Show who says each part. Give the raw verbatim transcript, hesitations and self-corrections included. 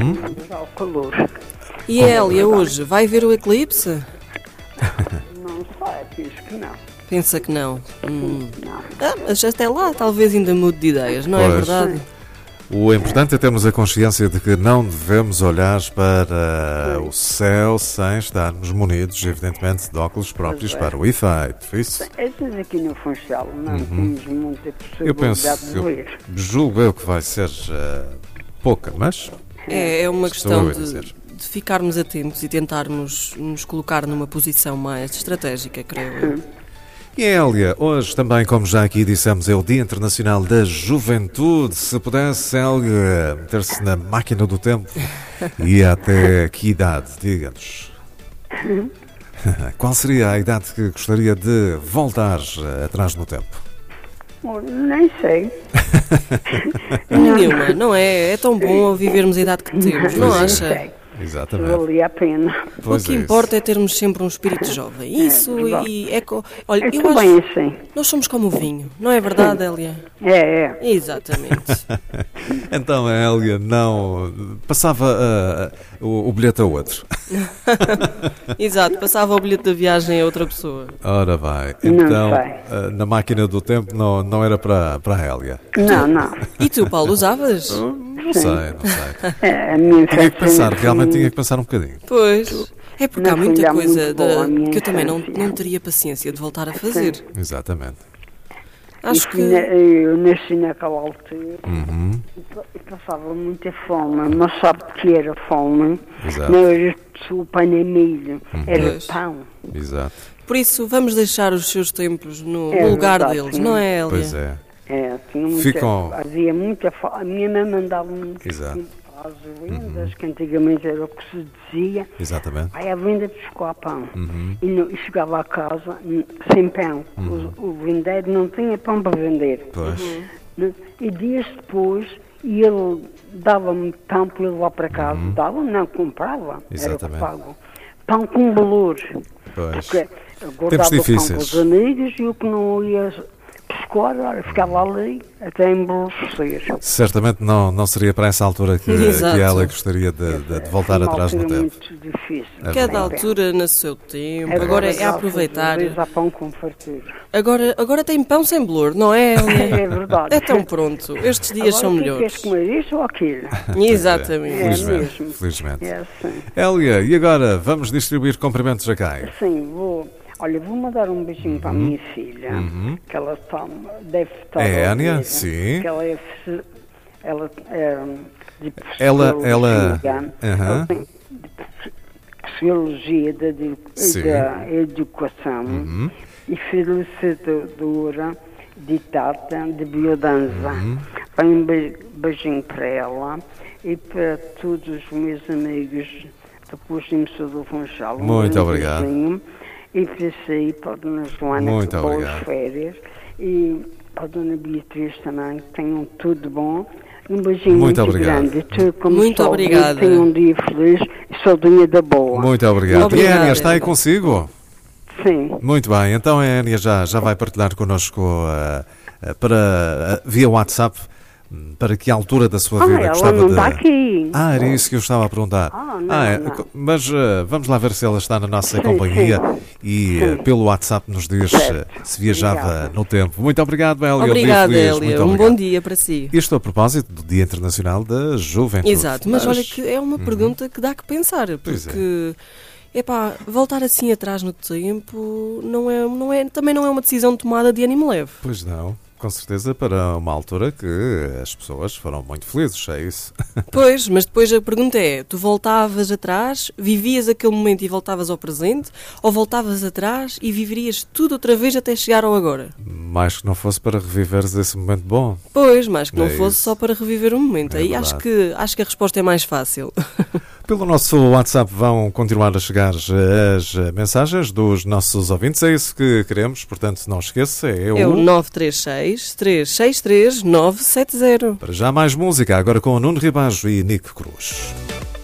Speaker 1: Já o calor.
Speaker 2: E a Hélia hoje vai ver o eclipse?
Speaker 1: Não sei, penso que não.
Speaker 2: Pensa que não. Hum.
Speaker 1: Não.
Speaker 2: Ah, mas até lá talvez ainda mude de ideias, não é
Speaker 3: Pois.
Speaker 2: verdade?
Speaker 3: O importante é termos a consciência de que não devemos olhar para o céu sem estarmos munidos, evidentemente, de óculos próprios
Speaker 1: Pois é.
Speaker 3: para o efeito. Isso.
Speaker 1: Essas aqui no Funchal não temos muita
Speaker 3: Eu penso,
Speaker 1: possibilidade de
Speaker 3: eu
Speaker 1: ver.
Speaker 3: julgo eu que vai ser uh, pouca, mas
Speaker 2: É, é uma
Speaker 3: Estou
Speaker 2: questão
Speaker 3: a dizer.
Speaker 2: de, de ficarmos atentos e tentarmos nos colocar numa posição mais estratégica, creio eu.
Speaker 3: E Hélia, hoje também, como já aqui dissemos, é o Dia Internacional da Juventude. Se pudesse, Hélia, meter-se na máquina do tempo, ia até que idade, diga-nos? Qual seria a idade que gostaria de voltar atrás no tempo?
Speaker 1: Bom, nem sei.
Speaker 2: Nenhuma, não é? É tão bom vivermos a idade que temos, não
Speaker 1: Nem
Speaker 2: acha?
Speaker 1: sei. Se
Speaker 3: Exatamente.
Speaker 1: valia a pena.
Speaker 2: O
Speaker 3: Pois
Speaker 2: que
Speaker 3: é
Speaker 2: importa é termos sempre um espírito jovem. Isso
Speaker 1: verdade.
Speaker 2: e é... Co... Olha,
Speaker 1: É
Speaker 2: eu
Speaker 1: tudo
Speaker 2: acho...
Speaker 1: bem assim.
Speaker 2: Nós somos como o vinho, não é verdade, Hélia?
Speaker 1: É, é.
Speaker 2: Exatamente.
Speaker 3: Então a Hélia não passava uh, o, o bilhete a outro.
Speaker 2: Exato, passava o bilhete da viagem a outra pessoa.
Speaker 3: Ora vai,
Speaker 1: Não
Speaker 3: então
Speaker 1: sei.
Speaker 3: uh, na máquina do tempo não, não era para, para a Hélia.
Speaker 1: Não, não.
Speaker 2: E tu, Paulo, usavas?
Speaker 3: Não sei, não sei.
Speaker 1: É, a minha
Speaker 3: Tinha que
Speaker 1: infância
Speaker 3: pensar,
Speaker 1: não
Speaker 3: realmente
Speaker 1: foi-
Speaker 3: tinha que pensar um bocadinho.
Speaker 2: Pois. É porque
Speaker 1: Não
Speaker 2: há
Speaker 1: foi
Speaker 2: muita
Speaker 1: já
Speaker 2: coisa
Speaker 1: muito boa a
Speaker 2: da-
Speaker 1: minha
Speaker 2: que eu também não,
Speaker 1: infância.
Speaker 2: não teria paciência de voltar a fazer.
Speaker 3: Exatamente.
Speaker 2: Acho
Speaker 1: Isso na-
Speaker 2: que.
Speaker 1: Eu nasci naquela altura
Speaker 3: Uhum.
Speaker 1: e pa- e passava muita fome, mas sabe o que era fome?
Speaker 3: Exato.
Speaker 1: Não era sopa nem milho, era
Speaker 2: Pois.
Speaker 1: pão.
Speaker 3: Exato.
Speaker 2: Por isso, vamos deixar os seus tempos no,
Speaker 1: É
Speaker 2: no lugar
Speaker 1: verdade,
Speaker 2: deles,
Speaker 1: sim.
Speaker 2: não é, Hélia?
Speaker 3: Pois é.
Speaker 1: É, tinha muita,
Speaker 3: Ficam-
Speaker 1: havia muita fome. A minha mãe mandava-me muito
Speaker 3: Exato.
Speaker 1: às vendas, que antigamente era o que se dizia.
Speaker 3: Exatamente.
Speaker 1: Aí a venda buscou pão.
Speaker 3: Uhum.
Speaker 1: E, não- e chegava a casa hum, sem pão. O, o vendeiro não tinha pão para vender.
Speaker 3: Pois.
Speaker 1: Né? E dias depois, e ele dava-me pão para eu levar para casa. Dava, não, comprava.
Speaker 3: Exatamente.
Speaker 1: Era o que pago. Pão com valor.
Speaker 3: Pois.
Speaker 1: Porque eu guardava o pão
Speaker 3: difíceis.
Speaker 1: para os amigos e o que não ia pescar, olha, ficava ali até embolocer.
Speaker 3: Certamente não, não seria para essa altura que,
Speaker 2: Exato.
Speaker 3: que ela gostaria de, de- de voltar
Speaker 1: Foi uma
Speaker 3: atrás no
Speaker 1: altura
Speaker 3: tempo.
Speaker 1: muito difícil.
Speaker 3: É
Speaker 2: Cada
Speaker 3: verdade.
Speaker 2: altura no seu tempo. Agora é
Speaker 1: já
Speaker 2: aproveitar.
Speaker 1: às vezes há pão com fartura.
Speaker 2: Agora, agora tem pão sem bolor, não é, Hélia?
Speaker 1: É verdade.
Speaker 2: É tão pronto. Estes dias
Speaker 1: Agora,
Speaker 2: são
Speaker 1: tu queres
Speaker 2: melhores.
Speaker 1: comer isso ou aquilo?
Speaker 2: Exatamente.
Speaker 1: É
Speaker 3: Felizmente.
Speaker 1: mesmo.
Speaker 3: Felizmente.
Speaker 1: É assim.
Speaker 3: Hélia, e agora vamos distribuir cumprimentos a quem?
Speaker 1: Sim, vou. Olha, vou mandar um beijinho para a minha filha, que ela está, deve estar.
Speaker 3: É
Speaker 1: a
Speaker 3: Ania?
Speaker 1: ouvir,
Speaker 3: Sim.
Speaker 1: Que ela é. fi- Ela é. De
Speaker 3: Ela- ela-
Speaker 1: psicologia.
Speaker 3: Aham.
Speaker 1: Ela tem de Psicologia da, edu-
Speaker 3: Sim.
Speaker 1: da Educação e felicitadora de Tata de Biodança. Põe um be- beijinho para ela e para todos os meus amigos da Costa do Funchal. Um
Speaker 3: Muito
Speaker 1: grande
Speaker 3: obrigado.
Speaker 1: beijinho. E para si, para a Dona Joana,
Speaker 3: Muito
Speaker 1: boas
Speaker 3: obrigado.
Speaker 1: férias. E para a Dona Beatriz também, que tenham tudo bom. Um beijinho
Speaker 3: Muito
Speaker 1: muito,
Speaker 3: obrigado.
Speaker 1: grande. E tu, como
Speaker 2: Muito
Speaker 1: está a ouvir,
Speaker 2: obrigada.
Speaker 1: tenham um dia feliz e só dia da boa.
Speaker 3: Muito obrigado.
Speaker 2: Obrigada,
Speaker 3: E a Ania, está aí
Speaker 2: Hélia.
Speaker 3: consigo?
Speaker 1: Sim.
Speaker 3: Muito bem, então a Ania já, já vai partilhar connosco uh, uh, para, uh, via WhatsApp hum, para que altura da sua
Speaker 1: Ah,
Speaker 3: vida
Speaker 1: ela
Speaker 3: gostava
Speaker 1: não
Speaker 3: de...
Speaker 1: está aqui.
Speaker 3: Ah, era isso que eu estava a perguntar.
Speaker 1: Ah, não,
Speaker 3: é,
Speaker 1: não.
Speaker 3: co- Mas uh, vamos lá ver se ela está na nossa
Speaker 1: Sim,
Speaker 3: companhia
Speaker 1: sim.
Speaker 3: e
Speaker 1: Sim.
Speaker 3: uh, pelo WhatsApp nos diz uh,
Speaker 1: Certo.
Speaker 3: se viajava
Speaker 1: Obrigada.
Speaker 3: no tempo. Muito obrigado, Hélia. Um dia
Speaker 2: Obrigada,
Speaker 3: feliz.
Speaker 2: Hélia.
Speaker 3: Muito
Speaker 2: Um
Speaker 3: obrigado.
Speaker 2: bom dia para si.
Speaker 3: Isto a propósito do Dia Internacional da Juventude.
Speaker 2: Exato, mas olha que é uma pergunta que dá que pensar,
Speaker 3: Pois é.
Speaker 2: porque epá, voltar assim atrás no tempo não é, não é, também não é uma decisão tomada de ânimo leve.
Speaker 3: Pois não, com certeza para uma altura que as pessoas foram muito felizes, é isso?
Speaker 2: Pois, mas depois a pergunta é, tu voltavas atrás, vivias aquele momento e voltavas ao presente, ou voltavas atrás e viverias tudo outra vez até chegar ao agora?
Speaker 3: Mais que não fosse para reviveres esse momento bom.
Speaker 2: Pois, mas que não
Speaker 3: É
Speaker 2: fosse
Speaker 3: isso.
Speaker 2: só para reviver o momento.
Speaker 3: É
Speaker 2: Aí
Speaker 3: verdade.
Speaker 2: acho que, acho que a resposta é mais fácil.
Speaker 3: Pelo nosso WhatsApp vão continuar a chegar as mensagens dos nossos ouvintes, é isso que queremos, portanto não esqueça, é,
Speaker 2: É o
Speaker 3: o...
Speaker 2: nove três seis, três seis três, nove sete zero.
Speaker 3: Para já mais música, agora com o Nuno Ribajo e Nick Cruz.